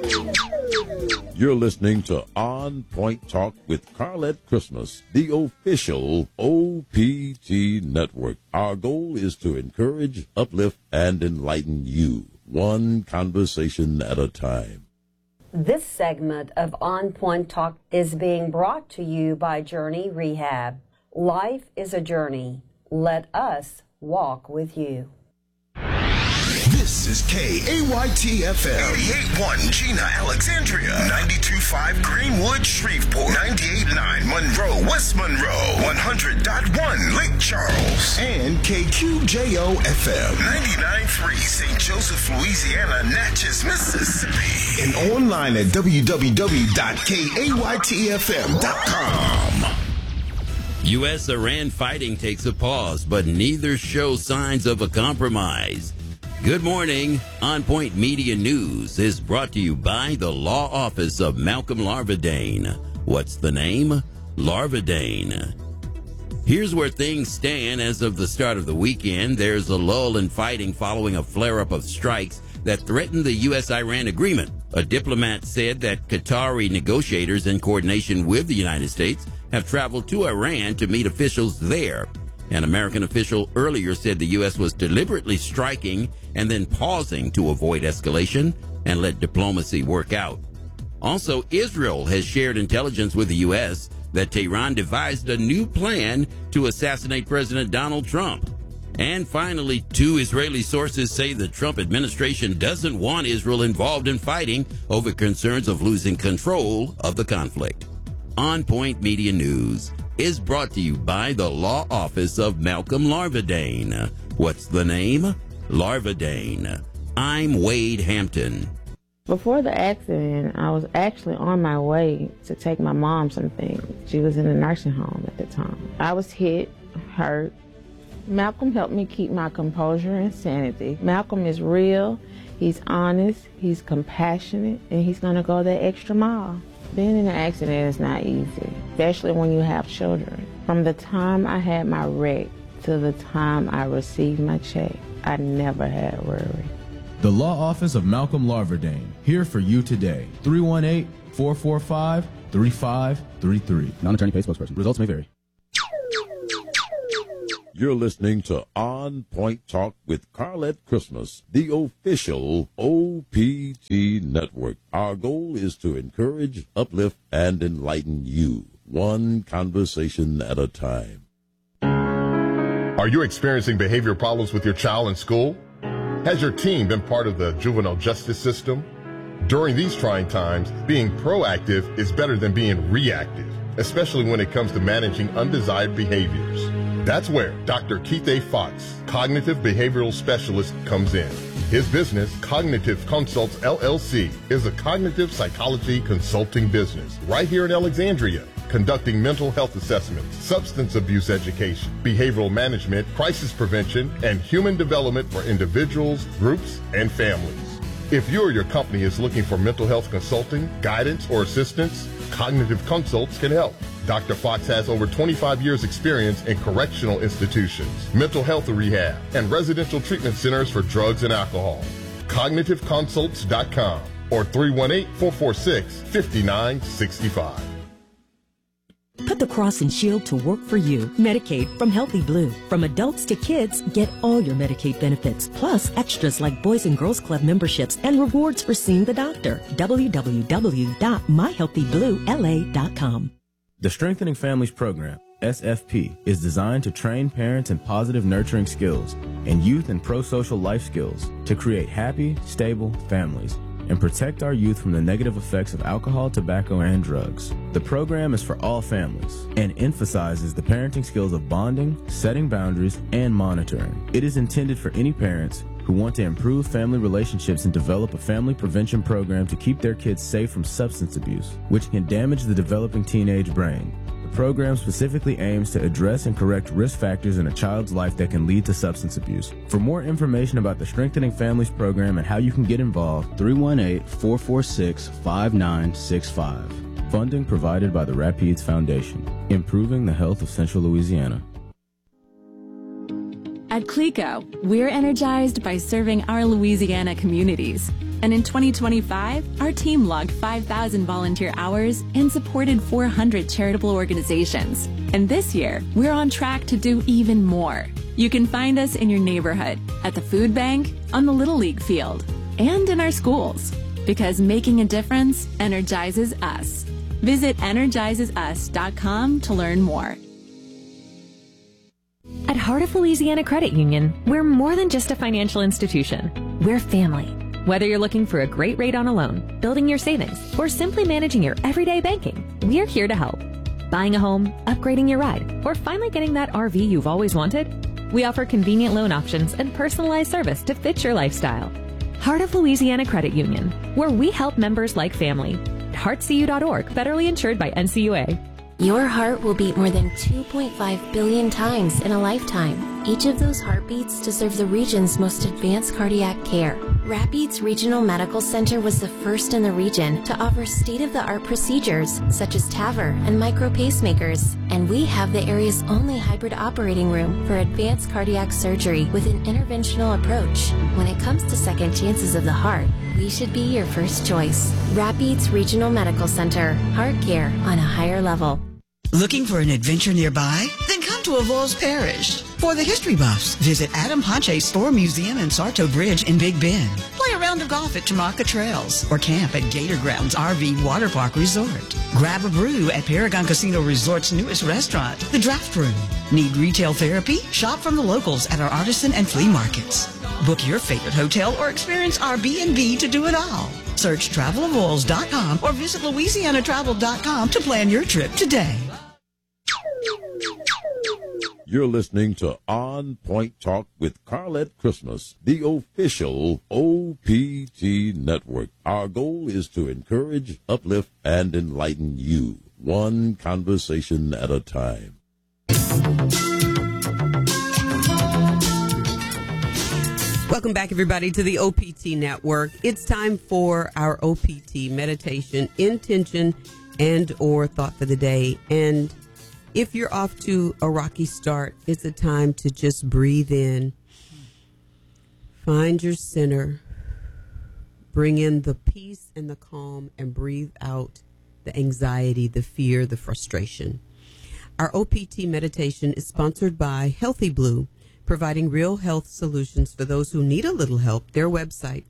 You're listening to On Point Talk with Carlette Christmas, the official OPT network. Our goal is to encourage, uplift, and enlighten you, one conversation at a time. This segment of On Point Talk is being brought to you by Journey Rehab. Life is a journey. Let us walk with you. This is KAYT-FM, 88.1 Gina, Alexandria, 92.5 Greenwood, Shreveport, 98.9 Monroe, West Monroe, 100.1 Lake Charles, and KQJO-FM, 99.3 St. Joseph, Louisiana, Natchez, Mississippi, and online at www.kaytfm.com. U.S.-Iran fighting takes a pause, but neither show signs of a compromise. Good morning. On Point Media News is brought to you by the Law Office of Malcolm Larvadain. What's the name? Larvadain. Here's where things stand as of the start of the weekend. There's a lull in fighting following a flare-up of strikes that threatened the U.S.-Iran agreement. A diplomat said that Qatari negotiators, in coordination with the United States, have traveled to Iran to meet officials there. An American official earlier said the U.S. was deliberately striking and then pausing to avoid escalation and let diplomacy work out. Also, Israel has shared intelligence with the U.S. that Tehran devised a new plan to assassinate President Donald Trump. And finally, two Israeli sources say the Trump administration doesn't want Israel involved in fighting over concerns of losing control of the conflict. On Point Media News is brought to you by the Law Office of Malcolm Larvadain. What's the name? Larvadain. I'm Wade Hampton. Before the accident, I was actually on my way to take my mom something. She was in a nursing home at the time. I was hit, hurt. Malcolm helped me keep my composure and sanity. Malcolm is real, he's honest, he's compassionate, and he's going to go that extra mile. Being in an accident is not easy, especially when you have children. From the time I had my wreck to the time I received my check, I never had worry. The Law Office of Malcolm Larvadain, here for you today. 318-445-3533. Non-attorney paid spokesperson. Results may vary. You're listening to On Point Talk with Carlette Christmas, the official OPT network. Our goal is to encourage, uplift, and enlighten you, one conversation at a time. Are you experiencing behavior problems with your child in school? Has your team been part of the juvenile justice system? During these trying times, being proactive is better than being reactive, especially when it comes to managing undesired behaviors. That's where Dr. Keith A. Fox, cognitive behavioral specialist, comes in. His business, Cognitive Consults LLC, is a cognitive psychology consulting business right here in Alexandria, conducting mental health assessments, substance abuse education, behavioral management, crisis prevention, and human development for individuals, groups, and families. If you or your company is looking for mental health consulting, guidance, or assistance, Cognitive Consults can help. Dr. Fox has over 25 years experience in correctional institutions, mental health rehab, and residential treatment centers for drugs and alcohol. CognitiveConsults.com or 318-446-5965. Put the Cross and Shield to work for you. Medicaid from Healthy Blue. From adults to kids, get all your Medicaid benefits, plus extras like Boys and Girls Club memberships and rewards for seeing the doctor. www.myhealthybluela.com. The Strengthening Families Program, SFP, is designed to train parents in positive nurturing skills and youth and pro-social life skills to create happy, stable families and protect our youth from the negative effects of alcohol, tobacco, and drugs. The program is for all families and emphasizes the parenting skills of bonding, setting boundaries, and monitoring. It is intended for any parents who want to improve family relationships and develop a family prevention program to keep their kids safe from substance abuse, which can damage the developing teenage brain. The program specifically aims to address and correct risk factors in a child's life that can lead to substance abuse. For more information about the Strengthening Families program and how you can get involved, 318-446-5965. Funding provided by the Rapides Foundation, improving the health of Central Louisiana. At CLECO, we're energized by serving our Louisiana communities. And in 2025, our team logged 5,000 volunteer hours and supported 400 charitable organizations. And this year, we're on track to do even more. You can find us in your neighborhood, at the food bank, on the Little League field, and in our schools. Because making a difference energizes us. Visit energizesus.com to learn more. At Heart of Louisiana Credit Union, we're more than just a financial institution. We're family. Whether you're looking for a great rate on a loan, building your savings, or simply managing your everyday banking, we're here to help. Buying a home, upgrading your ride, or finally getting that RV you've always wanted? We offer convenient loan options and personalized service to fit your lifestyle. Heart of Louisiana Credit Union, where we help members like family. heartcu.org, federally insured by NCUA. Your heart will beat more than 2.5 billion times in a lifetime. Each of those heartbeats deserve the region's most advanced cardiac care. Rapides Regional Medical Center was the first in the region to offer state-of-the-art procedures such as TAVR and micro pacemakers. And we have the area's only hybrid operating room for advanced cardiac surgery with an interventional approach. When it comes to second chances of the heart, we should be your first choice. Rapides Regional Medical Center. Heart care on a higher level. Looking for an adventure nearby? Then come to Avoyelles Parish. For the history buffs, visit Adam Ponche's Store Museum and Sarto Bridge in Big Bend. Play a round of golf at Tamaka Trails or camp at Gator Grounds RV Water Park Resort. Grab a brew at Paragon Casino Resort's newest restaurant, The Draft Room. Need retail therapy? Shop from the locals at our artisan and flea markets. Book your favorite hotel or experience our B&B to do it all. Search travelavoyelles.com or visit louisianatravel.com to plan your trip today. You're listening to On Point Talk with Carlette Christmas, the official OPT network. Our goal is to encourage, uplift, and enlighten you, one conversation at a time. Welcome back, everybody, to the OPT network. It's time for our OPT meditation, intention, and or thought for the day. And if you're off to a rocky start, it's a time to just breathe in, find your center, bring in the peace and the calm, and breathe out the anxiety, the fear, the frustration. Our OPT meditation is sponsored by Healthy Blue, providing real health solutions for those who need a little help. Their website,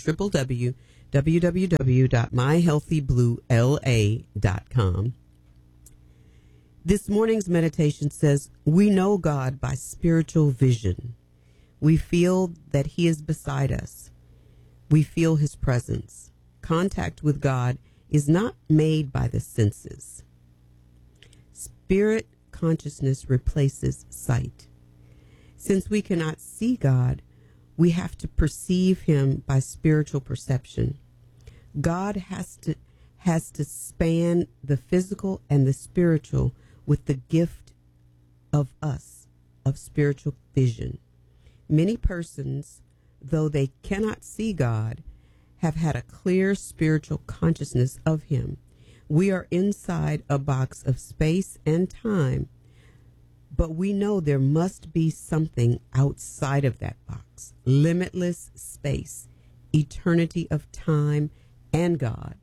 www.myhealthybluela.com. This morning's meditation says, we know God by spiritual vision. We feel that He is beside us. We feel His presence. Contact with God is not made by the senses. Spirit consciousness replaces sight. Since we cannot see God, we have to perceive Him by spiritual perception. God has to span the physical and the spiritual with the gift of spiritual vision. Many persons, though they cannot see God, have had a clear spiritual consciousness of Him. We are inside a box of space and time, but we know there must be something outside of that box. Limitless space, eternity of time, and God.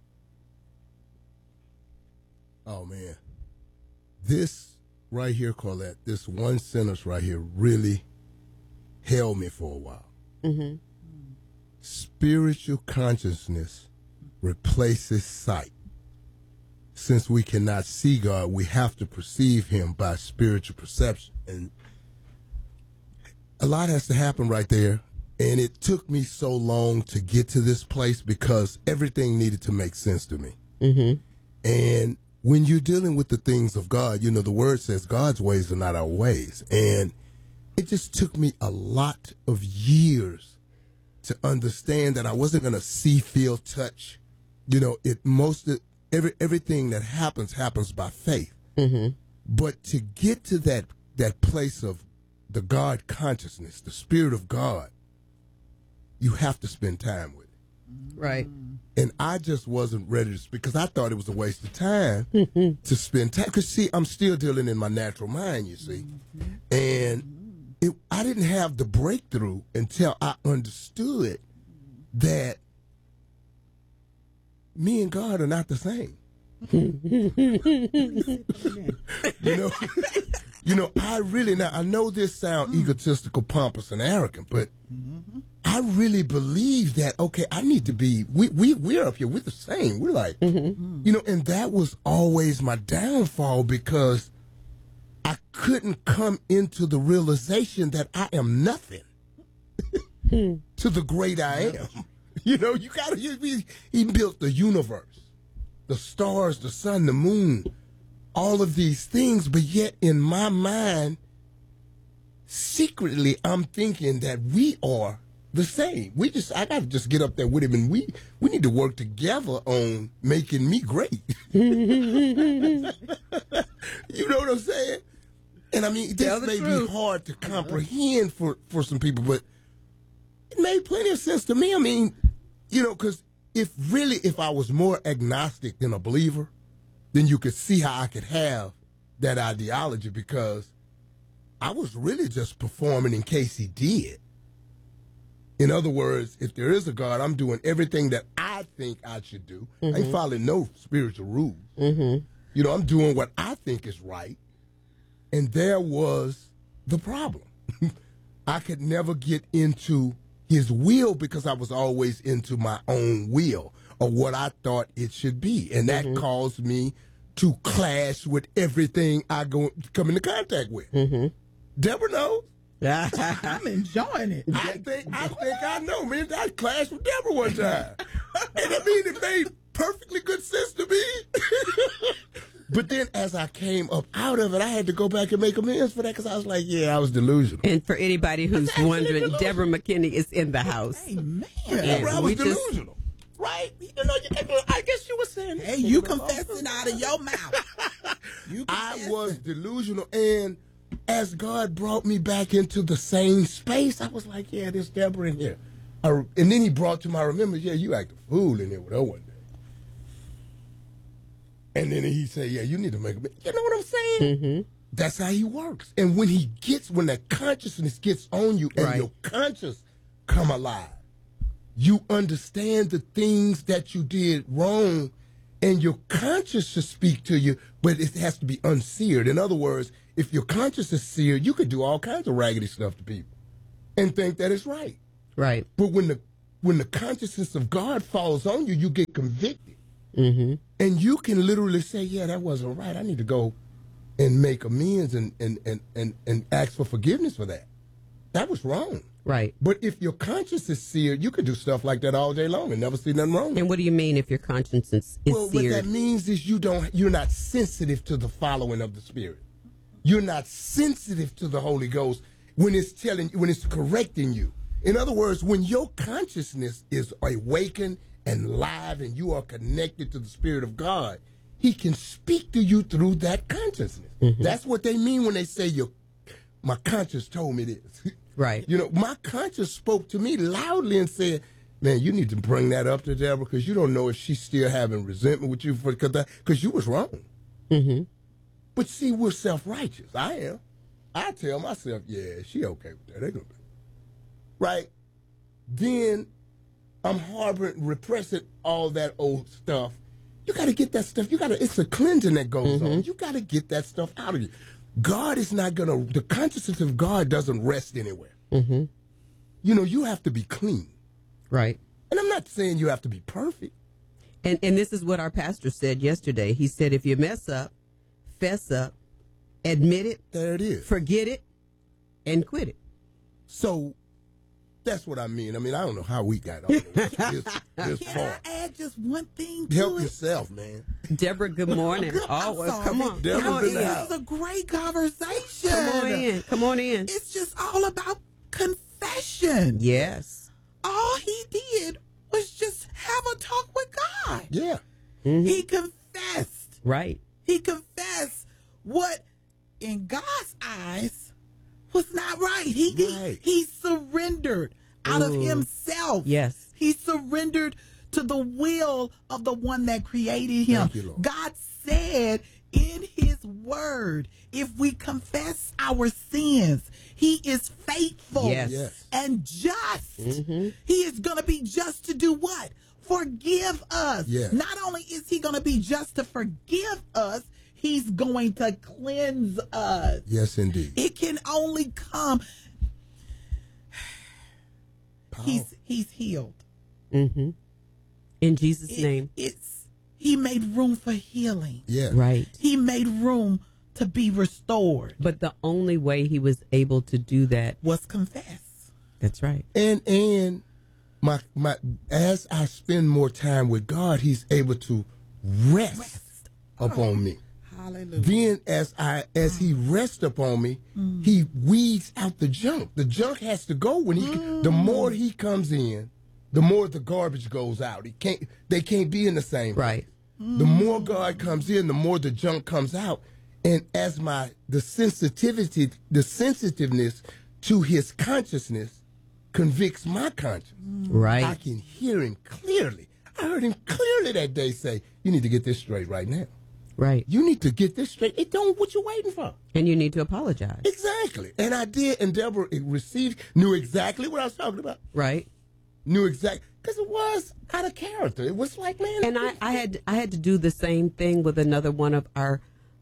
Oh, man. This right here, Carlette, this one sentence right here really held me for a while. Mm-hmm. Spiritual consciousness replaces sight. Since we cannot see God, we have to perceive Him by spiritual perception. And a lot has to happen right there. And it took me so long to get to this place because everything needed to make sense to me. Mm-hmm. And when you're dealing with the things of God, you know, the word says God's ways are not our ways. And it just took me a lot of years to understand that I wasn't going to see, feel, touch. You know, everything that happens by faith. Mm-hmm. But to get to that place of the God consciousness, the Spirit of God, you have to spend time with it. Right. And I just wasn't ready to speak because I thought it was a waste of time to spend time. Because, see, I'm still dealing in my natural mind, you see. And I didn't have the breakthrough until I understood that me and God are not the same. I really now, I know this sounds egotistical, pompous, and arrogant, but I really believe that, okay, I need to be, we're up here, we're the same. We're like, and that was always my downfall because I couldn't come into the realization that I am nothing to the great I am. You gotta, he built the universe, the stars, the sun, the moon, all of these things, but yet in my mind, secretly, I'm thinking that we are the same. I got to just get up there with him, and we need to work together on making me great. You know what I'm saying? And I mean, this may be hard to comprehend for some people, but it made plenty of sense to me. I mean, because if I was more agnostic than a believer, then you could see how I could have that ideology, because I was really just performing in case he did. In other words, if there is a God, I'm doing everything that I think I should do. I ain't following no spiritual rules. I'm doing what I think is right. And there was the problem. I could never get into his will because I was always into my own will or what I thought it should be. And that caused me to clash with everything I come into contact with. Deborah knows. I'm enjoying it. I think I know, man. I clashed with Deborah one time. And I mean, it made perfectly good sense to me. But then as I came up out of it, I had to go back and make amends for that because I was like, I was delusional. And for anybody who's wondering, Deborah McKinney is in the house. Hey, man. I was delusional. Right? I guess you were saying. Hey, you confessing out of your mouth. I was delusional, and as God brought me back into the same space, I was like, there's Deborah in here. And then he brought to my remembrance, you act a fool in here with her one day. And then he said, you need to make a, you know what I'm saying? That's how he works. And when that consciousness gets on you and your conscience come alive, you understand the things that you did wrong, and your conscience should speak to you, but it has to be unseared. In other words, if your conscience is seared, you could do all kinds of raggedy stuff to people and think that it's right. Right. But when the consciousness of God falls on you, you get convicted. And you can literally say, that wasn't right. I need to go and make amends and ask for forgiveness for that. That was wrong. Right. But if your conscience is seared, you could do stuff like that all day long and never see nothing wrong. And what do you mean if your conscience is seared? What that means is you're not sensitive to the following of the Spirit. You're not sensitive to the Holy Ghost when it's correcting you. In other words, when your consciousness is awakened and live and you are connected to the Spirit of God, he can speak to you through that consciousness. That's what they mean when they say my conscience told me this. Right. My conscience spoke to me loudly and said, man, you need to bring that up to Deborah because you don't know if she's still having resentment with you because you was wrong. But see, we're self-righteous. I am. I tell myself, she okay with that. They gonna be right. Then I'm harboring, repressing all that old stuff. You got to get that stuff. It's a cleansing that goes on. You got to get that stuff out of you. God is not going to, the consciousness of God doesn't rest anywhere. You have to be clean. Right. And I'm not saying you have to be perfect. And this is what our pastor said yesterday. He said, if you mess up, fess up, admit it. There it is. Forget it, and quit it. So that's what I mean. I don't know how we got on this Can far. I add just one thing to Help it? yourself, man. Deborah, good morning. Come on. Deborah's in the This house. is a great conversation. Come on in. It's just all about confession. Yes. All he did was just have a talk with God. Yeah. He confessed. Right. He confessed what, in God's eyes, was not right. He surrendered out of himself. Yes. He surrendered to the will of the one that created him. Thank you, Lord. God said in his word, if we confess our sins, he is faithful Yes. and just. He is going to be just to do what? forgive us. Yes. Not only is he going to be just to forgive us, he's going to cleanse us. Yes, indeed. It can only come. He's healed. Mm-hmm. In Jesus' name. He made room for healing. Yeah. Right. He made room to be restored. But the only way he was able to do that was confess. That's right. And my as I spend more time with God, he's able to rest upon me. Hallelujah. Then as he rests upon me, he weeds out the junk. The junk has to go when the more he comes in, the more the garbage goes out. They can't be in the same place. Right. The more God comes in, the more the junk comes out. And as the sensitiveness to his consciousness convicts my conscience. Right. I can hear him clearly. I heard him clearly that day say, you need to get this straight right now. Right. You need to get this straight. It don't what you waiting for. And you need to apologize. Exactly. And I did, and Deborah knew exactly what I was talking about. Right. Knew exactly, because it was out of character. It was like, man. And I had to do the same thing with another one of our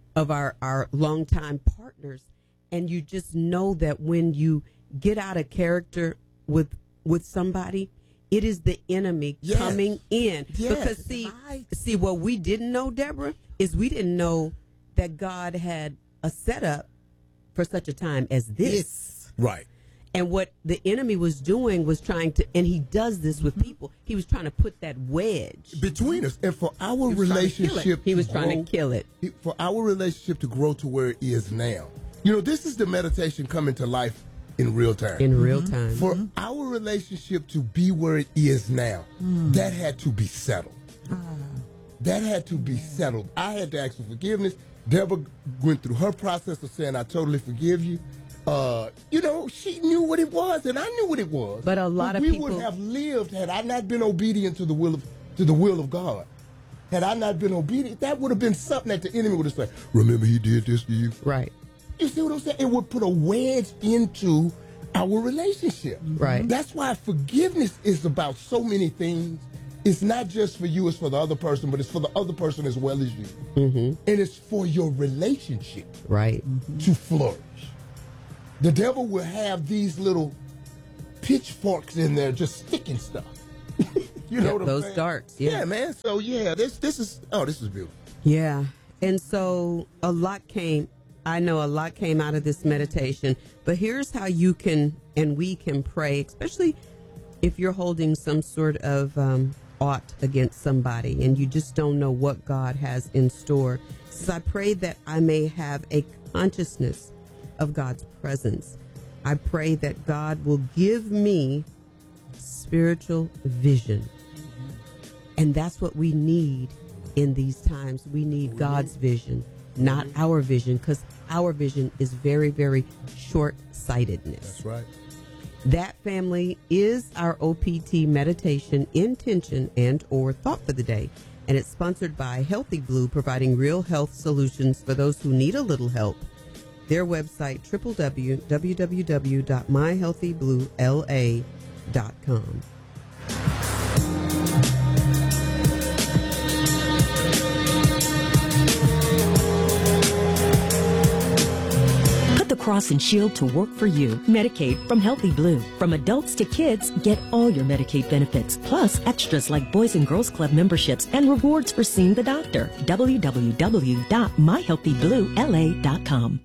longtime partners. And you just know that when you get out of character with somebody, it is the enemy coming in. Yes. Because see what we didn't know, Deborah, is we didn't know that God had a setup for such a time as this. Right. And what the enemy was doing was trying to, and he does this with people, he was trying to put that wedge between us. And for our relationship, he was trying to kill it. For our relationship to grow to where it is now. You know, this is the meditation coming to life in real time. In real time. For our relationship to be where it is now, that had to be settled. That had to be settled. I had to ask for forgiveness. Deborah went through her process of saying, I totally forgive you. You know, she knew what it was, and I knew what it was. But a lot of people would have lived had I not been obedient to the will of God. Had I not been obedient, that would have been something that the enemy would have said. Remember, he did this to you. Right. You see what I'm saying? It would put a wedge into our relationship. Right. That's why forgiveness is about so many things. It's not just for you, it's for the other person, but it's for the other person as well as you. And it's for your relationship to flourish. The devil will have these little pitchforks in there just sticking stuff. You know what I'm saying? Those darts. Yeah, man. So, this is beautiful. Yeah. And so a lot came out of this meditation. But here's how you can, and we can pray, especially if you're holding some sort of ought against somebody and you just don't know what God has in store. It says, I pray that I may have a consciousness of God's presence. I pray that God will give me spiritual vision. And that's what we need in these times. We need God's vision, not our vision, because our vision is very, very short-sightedness. That's right. That, family, is our OPT meditation, intention, and or thought for the day. And it's sponsored by Healthy Blue, providing real health solutions for those who need a little help. Their website, www.myhealthybluela.com. The Cross and Shield to work for you. Medicaid from Healthy Blue. From adults to kids, get all your Medicaid benefits, plus extras like Boys and Girls Club memberships and rewards for seeing the doctor. www.myhealthybluela.com.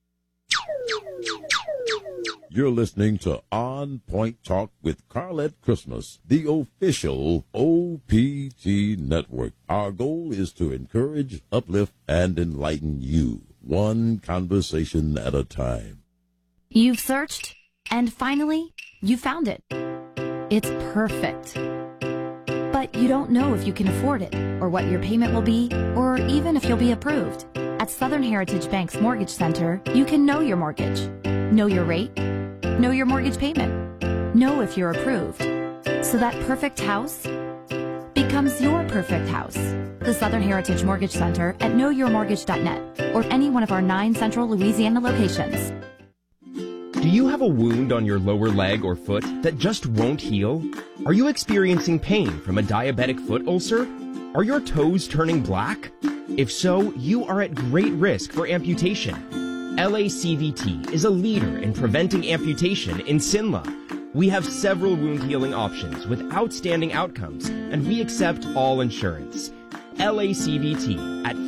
You're listening to On Point Talk with Carlette Christmas, the official OPT network. Our goal is to encourage, uplift, and enlighten you, one conversation at a time. You've searched, and finally, you found it. It's perfect. But you don't know if you can afford it, or what your payment will be, or even if you'll be approved. At Southern Heritage Bank's Mortgage Center, you can know your mortgage, know your rate, know your mortgage payment, know if you're approved. So that perfect house becomes your perfect house. The Southern Heritage Mortgage Center at knowyourmortgage.net or any one of our 9 central Louisiana locations. Do you have a wound on your lower leg or foot that just won't heal? Are you experiencing pain from a diabetic foot ulcer? Are your toes turning black? If so, you are at great risk for amputation. LACVT is a leader in preventing amputation in Sinla. We have several wound healing options with outstanding outcomes, and we accept all insurance. LACVT at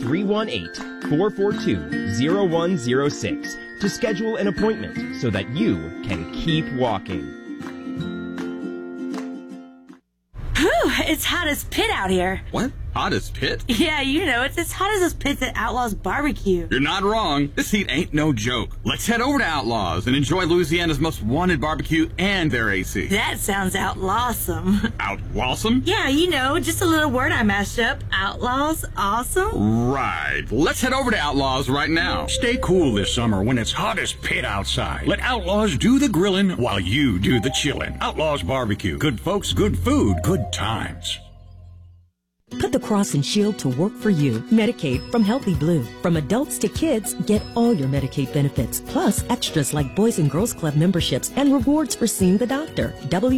318-442-0106 to schedule an appointment so that you can keep walking. Whew, it's hot as pit out here. What? Hot as pit? Yeah, you know, it's as hot as those pits at Outlaws Barbecue. You're not wrong. This heat ain't no joke. Let's head over to Outlaws and enjoy Louisiana's most wanted barbecue and their AC. That sounds outlawsome. Outlawsome? Yeah, you know, just a little word I mashed up. Outlaws awesome? Right. Let's head over to Outlaws right now. Stay cool this summer when it's hot as pit outside. Let Outlaws do the grilling while you do the chilling. Outlaws Barbecue. Good folks, good food, good times. Put the cross and shield to work for you. Medicaid from Healthy Blue. From adults to kids, get all your Medicaid benefits, plus extras like Boys and Girls Club memberships and rewards for seeing the doctor.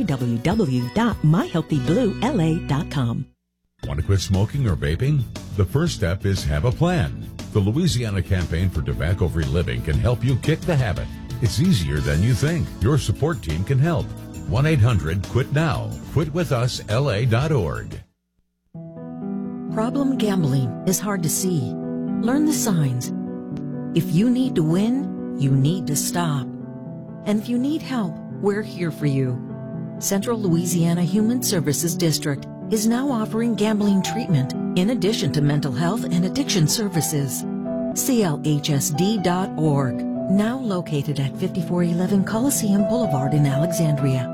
www.myhealthybluela.com. Want to quit smoking or vaping? The first step is have a plan. The Louisiana Campaign for Tobacco-Free Living can help you kick the habit. It's easier than you think. Your support team can help. 1-800-QUIT-NOW. QuitWithUsLA.org. Problem gambling is hard to see. Learn the signs. If you need to win, you need to stop. And if you need help, we're here for you. Central Louisiana Human Services District is now offering gambling treatment in addition to mental health and addiction services. CLHSD.org, now located at 5411 Coliseum Boulevard in Alexandria.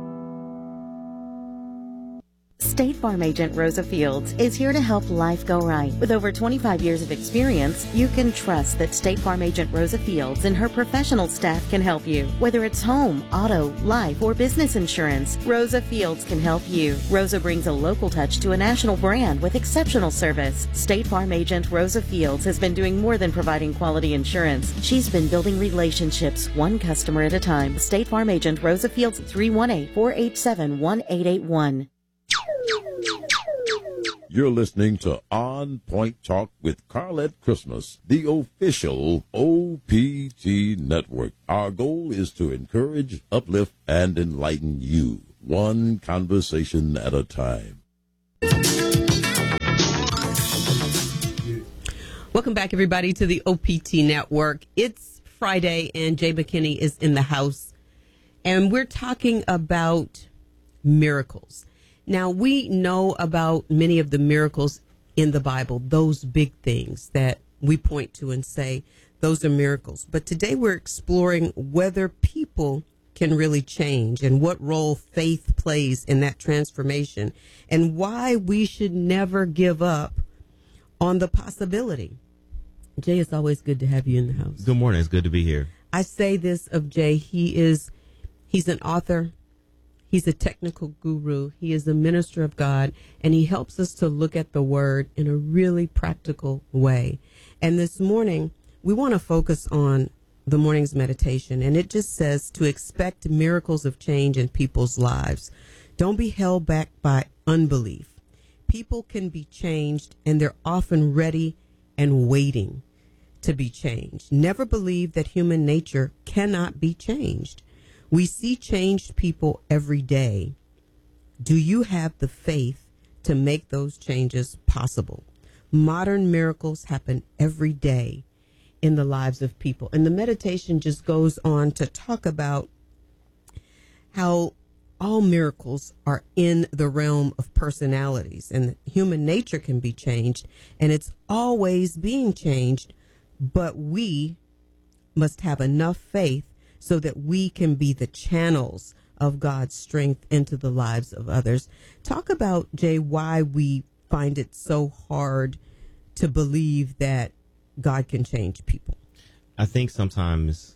State Farm Agent Rosa Fields is here to help life go right. With over 25 years of experience, you can trust that State Farm Agent Rosa Fields and her professional staff can help you. Whether it's home, auto, life, or business insurance, Rosa Fields can help you. Rosa brings a local touch to a national brand with exceptional service. State Farm Agent Rosa Fields has been doing more than providing quality insurance. She's been building relationships one customer at a time. State Farm Agent Rosa Fields, 318-487-1881. You're listening to On Point Talk with Carlette Christmas, the official OPT network. Our goal is to encourage, uplift, and enlighten you, one conversation at a time. Welcome back, everybody, to the OPT network. It's Friday, and Jay McKinney is in the house, and we're talking about miracles. Now, we know about many of the miracles in the Bible, those big things that we point to and say, those are miracles. But today we're exploring whether people can really change and what role faith plays in that transformation and why we should never give up on the possibility. Jay, it's always good to have you in the house. Good morning. It's good to be here. I say this of Jay. He's an author. He's a technical guru. He is a minister of God, and he helps us to look at the word in a really practical way. And this morning, we want to focus on the morning's meditation, and it just says to expect miracles of change in people's lives. Don't be held back by unbelief. People can be changed, and they're often ready and waiting to be changed. Never believe that human nature cannot be changed. We see changed people every day. Do you have the faith to make those changes possible? Modern miracles happen every day in the lives of people. And the meditation just goes on to talk about how all miracles are in the realm of personalities, and human nature can be changed, and it's always being changed, but we must have enough faith so that we can be the channels of God's strength into the lives of others. Talk about, Jay, why we find it so hard to believe that God can change people. I think sometimes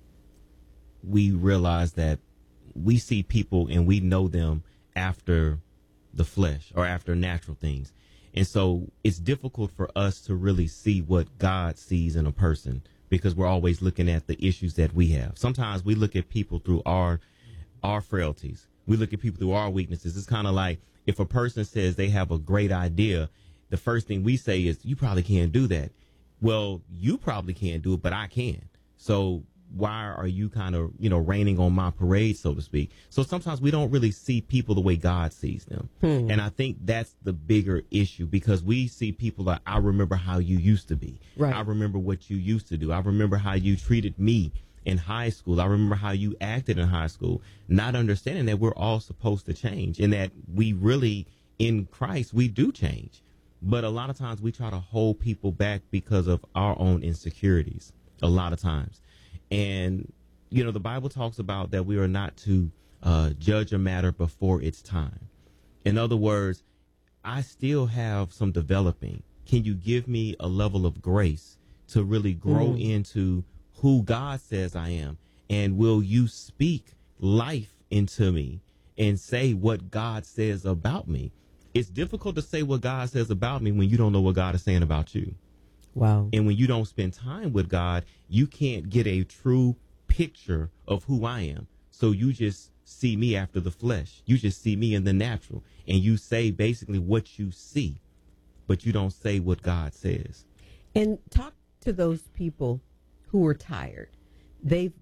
we realize that we see people and we know them after the flesh or after natural things. And so it's difficult for us to really see what God sees in a person, because we're always looking at the issues that we have. Sometimes we look at people through our frailties. We look at people through our weaknesses. It's kind of like if a person says they have a great idea, the first thing we say is, you probably can't do that. Well, you probably can't do it, but I can. So why are you kind of, raining on my parade, so to speak? So sometimes we don't really see people the way God sees them. And I think that's the bigger issue, because we see people like, I remember how you used to be. Right. I remember what you used to do. I remember how you treated me in high school. I remember how you acted in high school, not understanding that we're all supposed to change and that we really, in Christ, we do change. But a lot of times we try to hold people back because of our own insecurities, a lot of times. And, the Bible talks about that we are not to judge a matter before its time. In other words, I still have some developing. Can you give me a level of grace to really grow into who God says I am? And will you speak life into me and say what God says about me? It's difficult to say what God says about me when you don't know what God is saying about you. Wow. And when you don't spend time with God, you can't get a true picture of who I am. So you just see me after the flesh. You just see me in the natural. And you say basically what you see, but you don't say what God says. And talk to those people who are tired. They've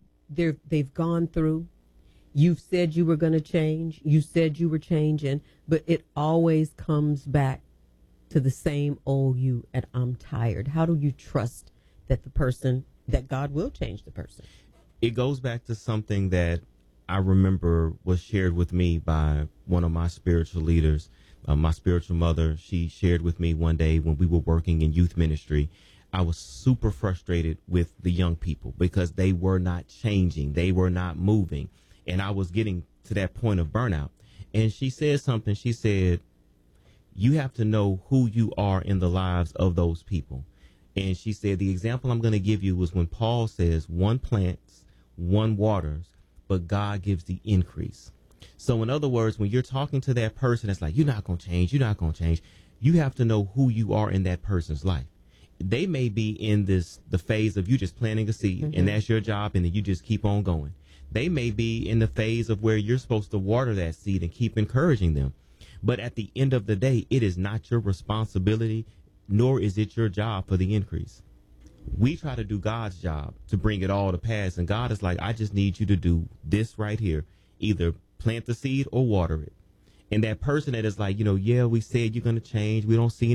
gone through. You've said you were going to change. You said you were changing, but it always comes back to the same old you, and I'm tired. How do you trust that that God will change the person? It goes back to something that I remember was shared with me by one of my spiritual leaders, my spiritual mother. She shared with me one day when we were working in youth ministry. I was super frustrated with the young people because they were not changing. They were not moving. And I was getting to that point of burnout. And she said something. She said, you have to know who you are in the lives of those people. And she said, the example I'm going to give you was when Paul says, one plants, one waters, but God gives the increase. So in other words, when you're talking to that person, it's like, you're not going to change. You're not going to change. You have to know who you are in that person's life. They may be in the phase of you just planting a seed, and that's your job, and then you just keep on going. They may be in the phase of where you're supposed to water that seed and keep encouraging them. But at the end of the day, it is not your responsibility, nor is it your job for the increase. We try to do God's job to bring it all to pass. And God is like, I just need you to do this right here. Either plant the seed or water it. And that person that is like, yeah, we said you're going to change. We don't see